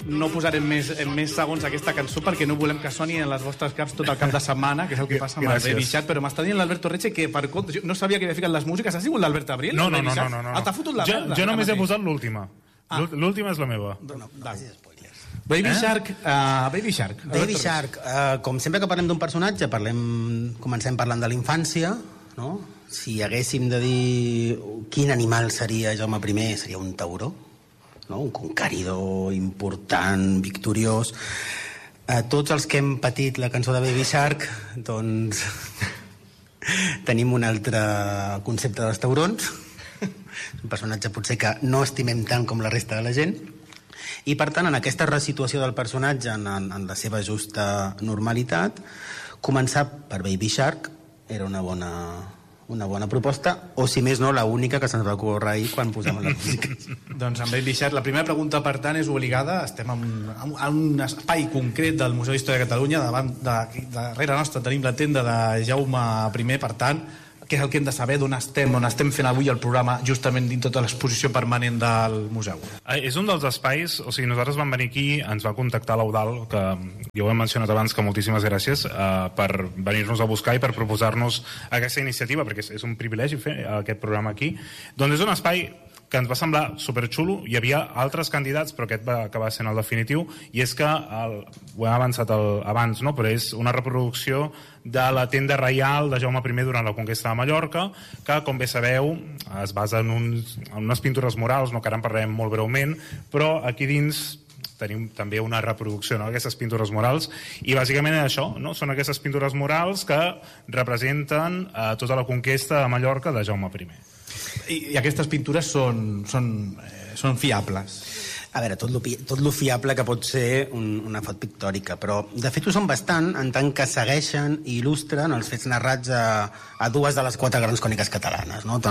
no posarem més segons aquesta cançó perquè no volem que soni en les vostres caps tot el cap de setmana, que és el que passa amb el Baby Shark, però m'està dient l'Alberto Reche que per compte, jo no sabia que havia ficat les músiques. Ha sigut l'Albert Abril? No. T'ha fotut la merda? Jo només he posat l'última. L'última és la meva. Baby Shark. Baby Shark, com sempre que parlem d'un personatge, comencem parlant de la infància, no? Si haguéssim de dir quin animal seria Jaume I, seria un tauró, no? Un conqueridor important, victoriós. Tots els que hem patit la cançó de Baby Shark, doncs tenim un altre concepte dels taurons. Un personatge potser que no estimem tant com la resta de la gent, i per tant en aquesta resituació del personatge en la seva justa normalitat, començar per Baby Shark era una bona proposta, o si més no, l'única que se'ns va ocórrer ahir quan posàvem la música. Doncs amb Baby Shark, la primera pregunta per tant és obligada. Estem en un espai concret del Museu d'Història de Catalunya, darrere nostra tenim la tenda de Jaume I, per tant, què és el que hem de saber, on estem fent avui el programa justament dins tota l'exposició permanent del museu? És un dels espais, o sigui, nosaltres vam venir aquí, ens va contactar l'Eudal, que ja ho hem mencionat abans, que moltíssimes gràcies, per venir-nos a buscar i per proposar-nos aquesta iniciativa, perquè és un privilegi fer aquest programa aquí. Doncs és un espai que ens va semblar superxulo. Hi havia altres candidats, però aquest va acabar sent el definitiu, i és que, ho hem avançat abans, no? Però és una reproducció de la tenda reial de Jaume I durant la conquesta de Mallorca, que, com bé sabeu, es basa en unes pintures murals, no, que ara en parlarem molt breument, però aquí dins tenim també una reproducció, no?, d'aquestes pintures murals, i bàsicament això, no?, són aquestes pintures murals que representen tota la conquesta de Mallorca de Jaume I. I aquestes pintures són fiables? A veure, tot lo fiable que pot ser una fot pictòrica, però de fet ho són bastant en tant que segueixen i il·lustren els fets narrats a dues de les 4 grans cròniques catalanes, no?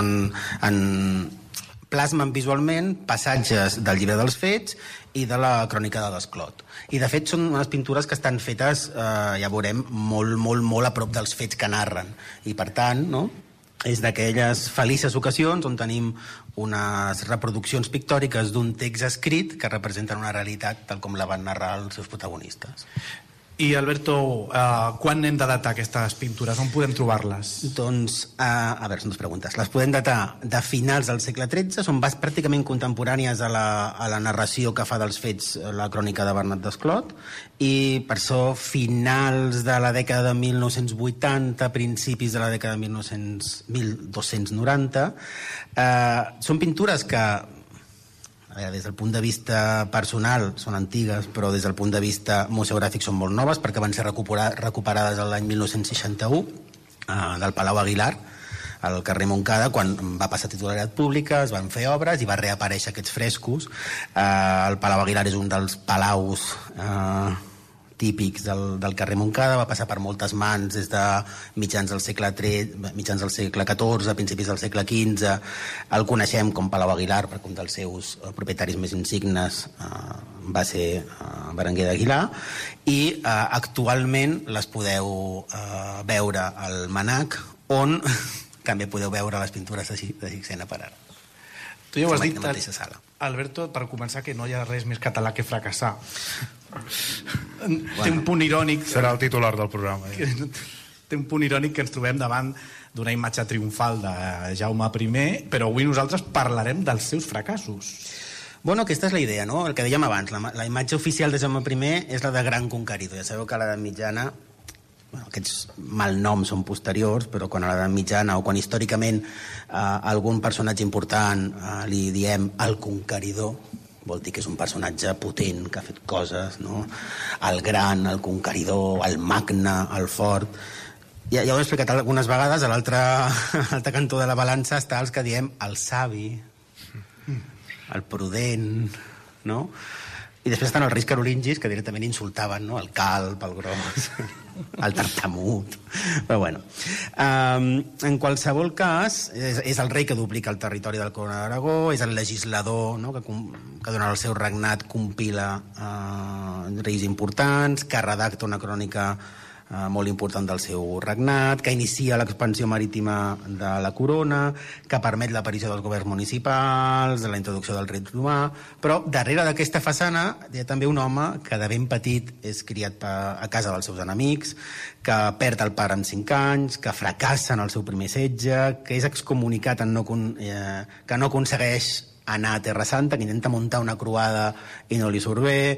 Plasmen visualment passatges del llibre dels fets i de la crònica de Desclot. I de fet són unes pintures que estan fetes, ja veurem, molt, molt, molt a prop dels fets que narren. I per tant, no?, és d'aquelles felices ocasions on tenim unes reproduccions pictòriques d'un text escrit que representen una realitat tal com la van narrar els seus protagonistes. I, Alberto, quan hem de datar aquestes pintures? On podem trobar-les? Doncs, a veure, són dues preguntes. Les podem datar de finals del segle XIII, són pràcticament contemporànies a la narració que fa dels fets la crònica de Bernat Desclot, i per això finals de la dècada de 1980, principis de la dècada de 1290, són pintures que, des del punt de vista personal són antigues, però des del punt de vista museogràfic són molt noves, perquè van ser recuperades l'any 1961 del Palau Aguilar al carrer Montcada, quan va passar a titularitat pública, es van fer obres i va reaparèixer aquests frescos. El Palau Aguilar és un dels palaus típics del carrer Montcada, va passar per moltes mans des de mitjans del segle XIV, principis del segle XV. El coneixem com Palau Aguilar perquè un dels seus propietaris més insignes va ser Berenguer d'Aguilar, i actualment les podeu veure al MNAC, on també podeu veure les pintures de Sixena per ara. Tu ja ho has dit, Alberto, per començar, que no hi ha res més català que fracassar. Té un punt irònic... Serà el titular del programa. Té un punt irònic que ens trobem davant d'una imatge triomfal de Jaume I, però avui nosaltres parlarem dels seus fracassos. Bueno, aquesta és la idea, no? El que dèiem abans, la imatge oficial de Jaume I és la de gran conqueridor. Ja sabeu que a l'edat mitjana, aquests malnoms són posteriors, però quan a l'edat mitjana o quan històricament algun personatge important li diem el conqueridor, vol dir que és un personatge potent, que ha fet coses, no? El gran, el conqueridor, el magne, el fort. Ja ho he explicat algunes vegades. A l'altre cantó de la balança està els que diem el savi, el prudent, no? I després estan els reis carolingis, que directament insultaven, no? El calb, el gros, el tartamut. Però bueno, en qualsevol cas, és el rei que duplica el territori del Corona d'Aragó, és el legislador, no?, que durant el seu regnat compila reis importants, que redacta una crònica molt important del seu regnat, que inicia l'expansió marítima de la corona, que permet l'aparició dels governs municipals, de la introducció del dret romà, però darrere d'aquesta façana hi ha també un home que de ben petit és criat a casa dels seus enemics, que perd el pare amb 5 anys, que fracassa en el seu primer setge, que és excomunicat que no aconsegueix anar a Terra Santa, que intenta muntar una croada i no li surt bé,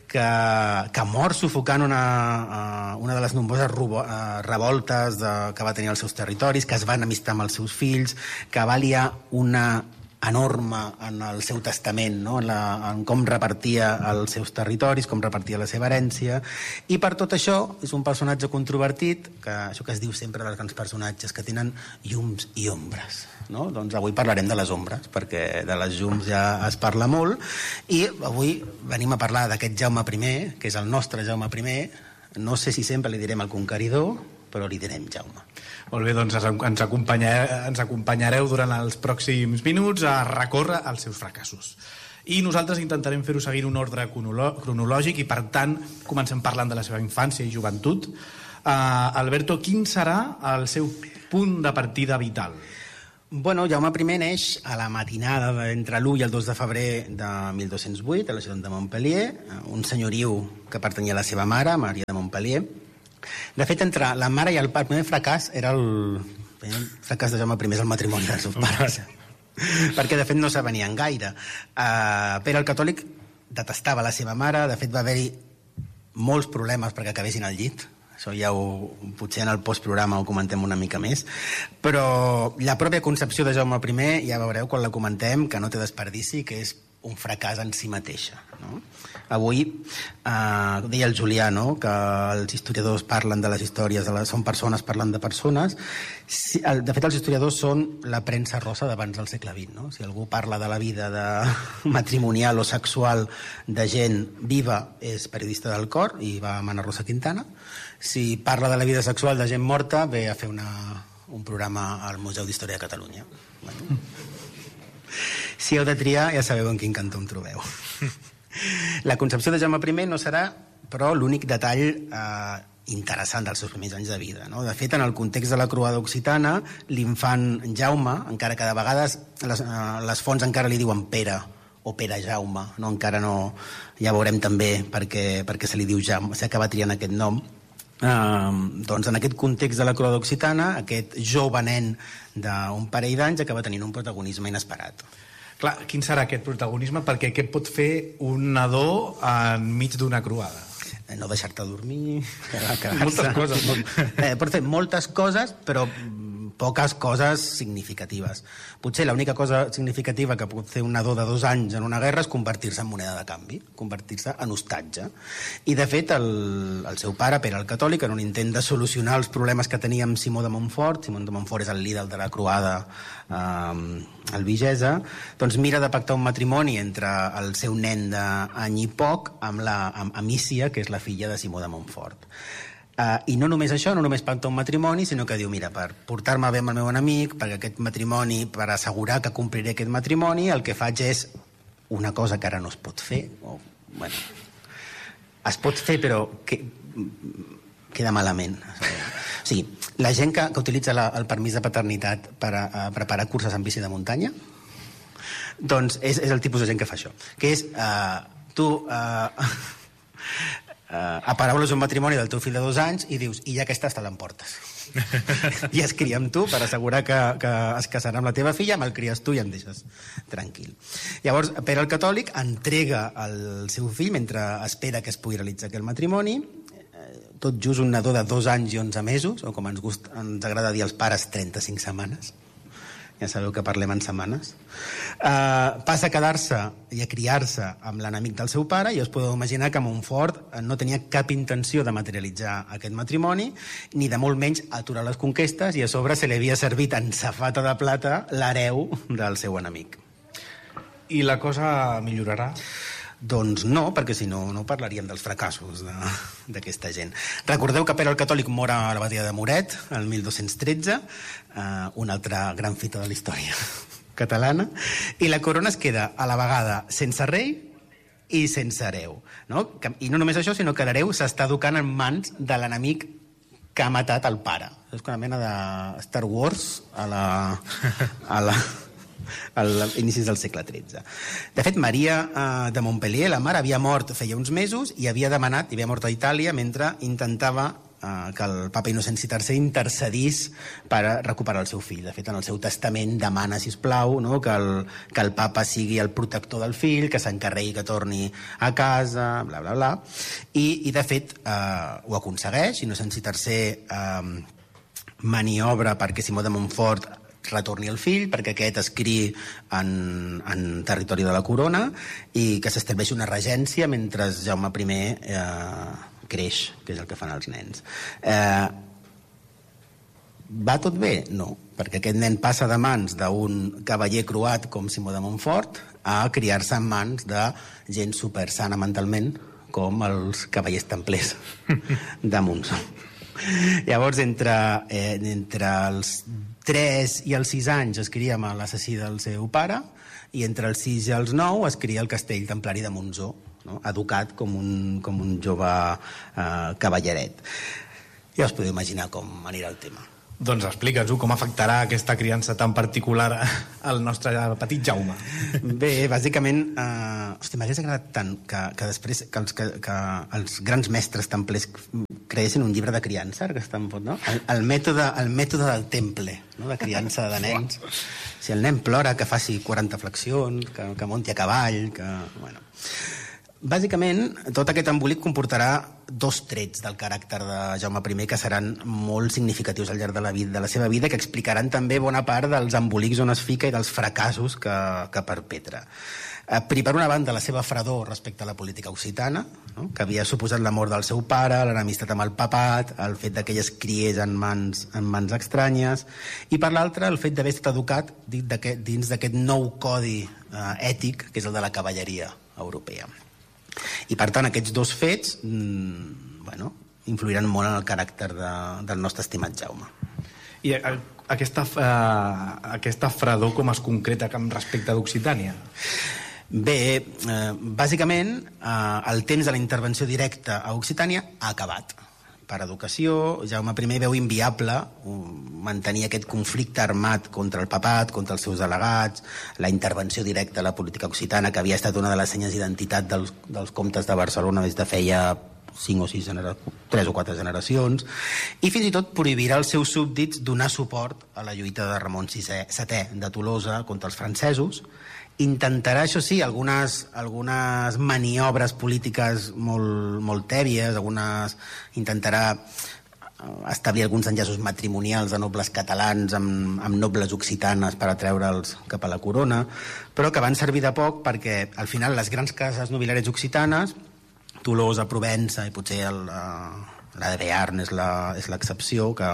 que mor sufocant una de les nombroses revoltes que va tenir als seus territoris, que es va enemistar amb els seus fills, que va liar una enorme en el seu testament, no? en com repartia els seus territoris, com repartia la seva herència, i per tot això és un personatge controvertit, això que es diu sempre dels grans personatges, que tenen llums i ombres. No? Doncs avui parlarem de les ombres, perquè de les llums ja es parla molt, i avui venim a parlar d'aquest Jaume I, que és el nostre Jaume I. No sé si sempre li direm el conqueridor, però li direm Jaume. Molt bé, doncs ens acompanyareu durant els pròxims minuts a recórrer els seus fracassos. I nosaltres intentarem fer-ho seguint un ordre cronològic i, per tant, comencem parlant de la seva infància i joventut. Alberto, quin serà el seu punt de partida vital? Bueno, Jaume I neix a la matinada entre l'1 i el 2 de febrer de 1208 a la ciutat de Montpellier, un senyoriu que pertanyia a la seva mare, Maria de Montpellier. De fet, entre la mare i el pare, el primer fracàs era el fracàs de Jaume I, és el matrimoni dels seus pares. Perquè, de fet, no s'avenien gaire. Pere el Catòlic detestava la seva mare, de fet, va haver-hi molts problemes perquè acabessin al llit. Això ja potser en el postprograma ho comentem una mica més, però la pròpia concepció de Jaume I, ja veureu quan la comentem, que no té desperdici, que és un fracàs en si mateixa. No? Avui, deia el Julià, no? Que els historiadors parlen de les històries, són persones parlant de persones. De fet, els historiadors són la premsa rosa d'abans del segle XX. No? Si algú parla de la vida matrimonial o sexual de gent viva, és periodista del Cor i va a Mana Rosa Quintana. Si parla de la vida sexual de gent morta, ve a fer un programa al Museu d'Història de Catalunya. Bueno. Si heu de triar, ja sabeu en quin cantó em trobeu. La concepció de Jaume I no serà, però, l'únic detall interessant dels seus primers anys de vida. No? De fet, en el context de la croada occitana, l'infant Jaume, encara que de vegades les fonts encara li diuen Pere o Pere Jaume, no? Encara no, ja veurem també perquè se li diu Jaume, s'acaba triant aquest nom. Doncs en aquest context de la croada occitana, aquest jove nen d'un parell d'anys acaba tenint un protagonisme inesperat. Clar, quin serà aquest protagonisme? Perquè què pot fer un nadó enmig d'una croada? No deixar-te dormir, moltes coses. Pot fer moltes coses, però poques coses significatives. Potser l'única cosa significativa que pot fer un nadó de 2 anys en una guerra és convertir-se en moneda de canvi, convertir-se en hostatge. I, de fet, el seu pare, Pere el Catòlic, en un intent de solucionar els problemes que tenia amb Simó de Montfort, Simó de Montfort és el líder de la croada albigesa, doncs mira de pactar un matrimoni entre el seu nen d'any i poc amb Amícia, que és la filla de Simó de Montfort. I no només això, no només pacta un matrimoni, sinó que diu, mira, per portar-me bé amb el meu enemic, perquè aquest matrimoni, per assegurar que compliré aquest matrimoni, el que faig és una cosa que ara no es pot fer, bueno, es pot fer però queda malament. O sigui, la gent que utilitza el permís de paternitat per preparar curses en bici de muntanya, doncs és el tipus de gent que fa això, que és tu aparaules un matrimoni del teu fill de 2 anys i dius, i ja que estàs te l'emportes i es cria amb tu per assegurar que es casarà amb la teva filla, me'l cries tu i em deixes tranquil. Llavors Pere el Catòlic entrega el seu fill mentre espera que es pugui realitzar aquell matrimoni, tot just un nadó de 2 anys i 11 mesos, o com ens agrada dir als pares, 35 setmanes. Ja sabeu que parlem en setmanes. Passa a quedar-se i a criar-se amb l'enemic del seu pare, i us podeu imaginar que Montfort no tenia cap intenció de materialitzar aquest matrimoni, ni de molt menys aturar les conquestes, i a sobre se li havia servit en safata de plata l'hereu del seu enemic. I la cosa millorarà? Doncs no, perquè si no, no parlaríem dels fracassos d'aquesta gent. Recordeu que Pere el Catòlic mor a la batalla de Moret, el 1213, una altra gran fita de la història catalana, i la corona es queda a la vegada sense rei i sense hereu. No? I no només això, sinó que l'hereu s'està educant en mans de l'enemic que ha matat el pare. És una mena de Star Wars a inicis del segle XIII. De fet, Maria de Montpellier, la mare, havia mort feia uns mesos i havia mort a Itàlia mentre intentava que el papa Innocenci III intercedís per recuperar el seu fill. De fet, en el seu testament demana, sisplau, no, que el papa sigui el protector del fill, que s'encarregui que torni a casa, bla, bla, bla. I de fet, ho aconsegueix. Innocenci III maniobra perquè Simó de Montfort retorni el fill, perquè aquest es criï en territori de la corona i que s'estableixi una regència mentre Jaume I creix, que és el que fan els nens. Va tot bé? No, perquè aquest nen passa de mans d'un cavaller croat com Simó de Montfort a criar-se en mans de gent supersana mentalment com els cavallers templers de Montsó. Llavors, entre els 3 i els 6 anys es cria amb l'assassí del seu pare i entre els 6 i els 9 es cria el castell templari de Montsó, no? Educat com un jove cavalleret. Ja us podeu imaginar com anirà el tema. Doncs explica'ns-ho, com afectarà aquesta criança tan particular al nostre petit Jaume. Bé, bàsicament, m'hagués agradat tant que després que els grans mestres templers creessin un llibre de criança, que està en fot, no? El mètode del temple, no? De criança de nens. Si el nen plora, que faci 40 flexions, que monti a cavall, que... Bueno. Bàsicament, tot aquest embolic comportarà 2 trets del caràcter de Jaume I que seran molt significatius al llarg de la seva vida, que explicaran també bona part dels embolics on es fica i dels fracassos que perpetra. Per una banda, la seva fredor respecte a la política occitana, no? Que havia suposat la mort del seu pare, l'enemistat amb el papat, el fet que ell es criés en mans estranyes, i per l'altra, el fet d'haver estat educat dins d'aquest nou codi ètic, que és el de la cavalleria europea. I per tant aquests 2 fets influiran molt en el caràcter del nostre estimat Jaume. I aquesta fredor com es concreta respecte d'Occitània? Bé, bàsicament el temps de la intervenció directa a Occitània ha acabat. Per educació, Jaume I veu inviable mantenir aquest conflicte armat contra el papat, contra els seus delegats, la intervenció directa a la política occitana, que havia estat una de les senyes d'identitat dels comtes de Barcelona des de feia 5 o 6 3 o 4 generacions, i fins i tot prohibirà als seus súbdits donar suport a la lluita de Ramon VII de Tolosa contra els francesos. Intentarà, això sí, algunes maniobres polítiques molt tèbies, intentarà establir alguns enllaços matrimonials de nobles catalans amb nobles occitanes per atreure'ls cap a la corona, però que van servir de poc perquè al final les grans cases nobiliàries occitanes, Tolosa, Provença i potser la de Bearn és l'excepció, que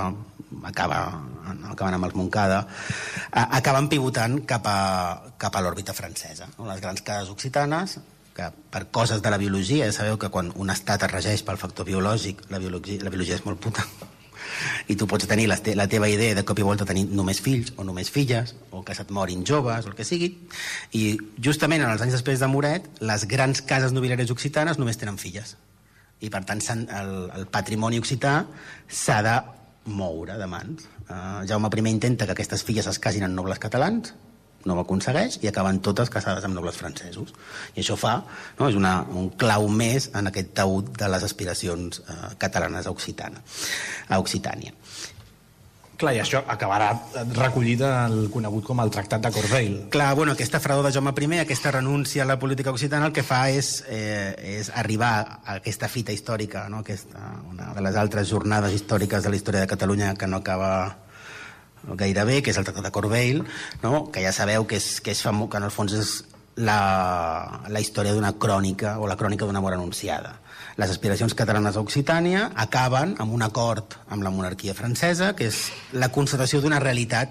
acaben amb els Montcada, acaben pivotant cap a l'òrbita francesa. Les grans cases occitanes, que per coses de la biologia, ja sabeu que quan un estat es regeix pel factor biològic, la biologia és molt puta, i tu pots tenir la teva idea de cop i volta tenir només fills o només filles, o que se't morin joves, o el que sigui, i justament en els anys després de Moret, les grans cases nobiliàries occitanes només tenen filles. I per tant el patrimoni occità s'ha de moure de mans. Jaume I intenta que aquestes filles es casin amb nobles catalans, no ho aconsegueix, i acaben totes casades amb nobles francesos. I això fa, no, és un clau més en aquest taüt de les aspiracions catalanes a Occitània. Clar, i això acabarà recollit el conegut com el Tractat de Corbeil. Clar, aquesta fredor de Jaume I, aquesta renúncia a la política occitana, el que fa és arribar a aquesta fita històrica, no? Una de les altres jornades històriques de la història de Catalunya que no acaba gaire bé, que és el Tractat de Corbeil, no? Que ja sabeu que és famós, que en el fons és la història d'una crònica o la crònica d'una mort anunciada. Les aspiracions catalanes a Occitània acaben amb un acord amb la monarquia francesa, que és la constatació d'una realitat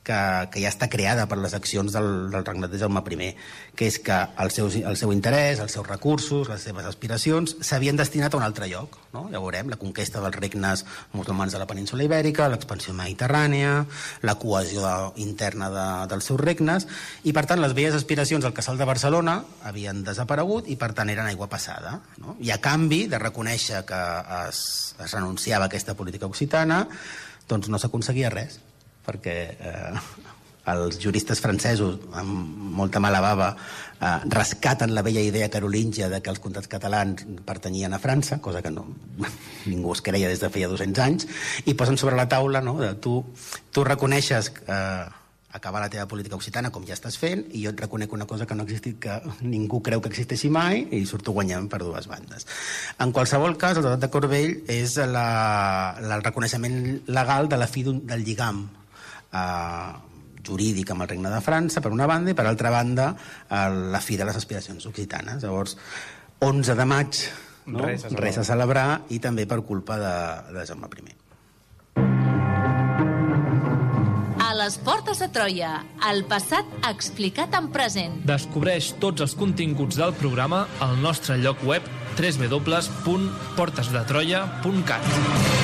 que ja està creada per les accions del regnat de Jaume I, que és que el seu interès, els seus recursos, les seves aspiracions s'havien destinat a un altre lloc, no? Ja veurem, la conquesta dels regnes musulmans de la península ibèrica, l'expansió mediterrània, la cohesió interna dels seus regnes, i per tant les velles aspiracions al Casal de Barcelona havien desaparegut i per tant eren aigua passada, no? I a canvi de reconèixer que es renunciava a aquesta política occitana, doncs no s'aconseguia res, perquè els juristes francesos, amb molta mala bava, rescaten la vella idea carolíngia de que els comtats catalans pertanyien a França, cosa que ningú es creia des de feia 200 anys, i posen sobre la taula, no, de tu reconeixes acabar la teva política occitana com ja estàs fent, i jo et reconec una cosa que no ha existit, que ningú creu que existeixi mai, i surto guanyant per dues bandes. En qualsevol cas, el Tractat de Corvell és el reconeixement legal de la fi del lligam jurídic amb el Regne de França, per una banda, i per altra banda la fi de les aspiracions occitanes. Llavors, 11 de maig, no? Res a celebrar, i també per culpa de Jaume I. A les portes de Troia, el passat explicat en present. Descobreix tots els continguts del programa al nostre lloc web www.portesdetroia.cat.